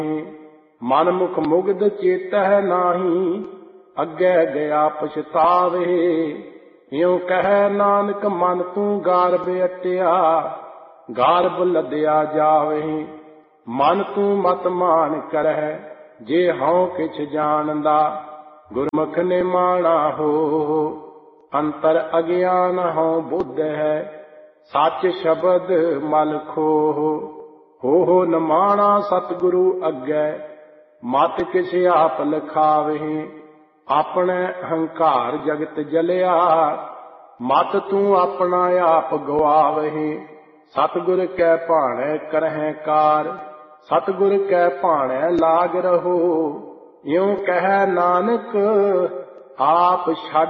ਮਨ ਮੁਖ ਮੁਗਧ ਚੇਤਹਿ ਨਾਹੀ, ਅੱਗੇ ਗਿਆ ਪਛਤਾਵੇ। ਇਉ ਕਹਿ ਨਾਨਕ ਮਨ ਤੂੰ ਗਾਰਬ ਅਟਿਆ, ਗਾਰਬ ਲੱਦਿਆ ਜਾਵੇ। ਮਨ ਤੂੰ ਮਤ ਮਾਨ ਕਰਹਿ, ਜੇ ਹਉ ਕਿਛ ਜਾਣਦਾ। ਗੁਰਮੁਖ ਨੇ ਮਾਣਾ ਹੋ, ਅੰਤਰ ਅਗਿਆਨ ਹਉ ਬੁੱਧ ਹੈ। ਸੱਚ ਸ਼ਬਦ ਮਲ ਖੋਹ, ਹੋ ਨਮਾਣਾ ਸਤਿਗੁਰੂ ਅੱਗੇ। ਮਤ ਕਿਛ ਆਪ ਲਖਾਵੇ, ਆਪਣੇ ਹੰਕਾਰ ਜਗਤ ਜਲਿਆ। ਮਤ ਤੂੰ ਆਪਣਾ ਆਪ ਗਵਾਵਹਿ, ਸਤਿਗੁਰ ਕੈ ਭਾਣੈ ਕਰਹਿ ਕਾਰ। ਸਤਿਗੁਰ ਕੈ ਭਾਣੈ ਲਾਗ ਰਹੋ, ਇਉ ਕਹਿ ਨਾਨਕ ਆਪ ਛੱਡ